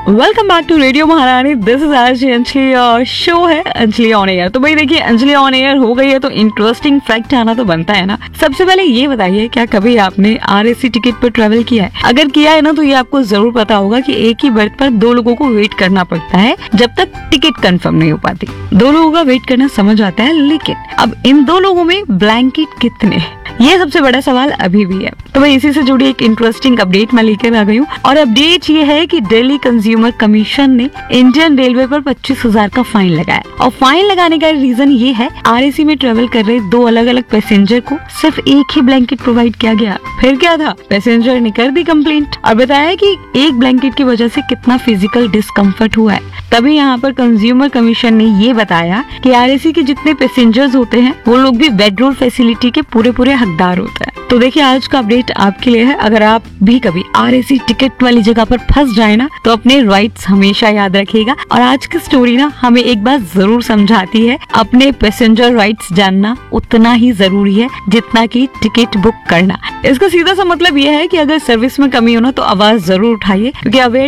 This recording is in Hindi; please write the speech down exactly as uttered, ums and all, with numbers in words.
वेलकम बैक टू रेडियो महारानी। दिस इज आरजे अंजलि और शो है अंजलि ऑन एयर। तो भाई देखिए, अंजलि ऑन एयर हो गई है तो इंटरेस्टिंग फैक्ट आना तो बनता है ना। सबसे पहले ये बताइए, क्या कभी आपने आरएसी टिकट पर ट्रेवल किया है? अगर किया है ना तो ये आपको जरूर पता होगा कि एक ही बर्थ पर दो लोगों को वेट करना पड़ता है जब तक टिकट कंफर्म नहीं हो पाती। दो लोगों का वेट करना समझ आता है, लेकिन अब इन दो लोगों में ब्लैंकेट कितने, ये सबसे बड़ा सवाल अभी भी है। तो भाई इसी से जुड़ी एक इंटरेस्टिंग अपडेट मैं लेकर आ गई हूँ और अपडेट ये है कि दिल्ली कंज्यूमर कमीशन ने इंडियन रेलवे पर पच्चीस हजार का फाइन लगाया। और फाइन लगाने का रीजन ये है, आरएसी में ट्रेवल कर रहे दो अलग अलग पैसेंजर को सिर्फ एक ही ब्लैंकेट प्रोवाइड किया गया। फिर क्या था, पैसेंजर ने कर दी कंप्लेंट और बताया कि एक ब्लैंकेट की वजह से कितना फिजिकल डिस्कम्फर्ट हुआ है। तभी यहाँ पर कंज्यूमर कमीशन ने ये बताया कि आरएसी के जितने पैसेंजर्स होते हैं वो लोग भी बेडरोल फैसिलिटी के पूरे पूरे हकदार होते हैं। तो देखिए, आज का अपडेट आपके लिए है। अगर आप भी कभी आरएसी टिकट वाली जगह पर फंस जाए ना तो अपने राइट्स हमेशा याद रखिएगा। और आज की स्टोरी ना हमें एक बात जरूर समझाती है, अपने पैसेंजर राइट्स जानना उतना ही जरूरी है जितना कि टिकट बुक करना। इसका सीधा सा मतलब यह है कि अगर सर्विस में कमी हो ना तो आवाज जरूर उठाइए, क्योंकि अवेयर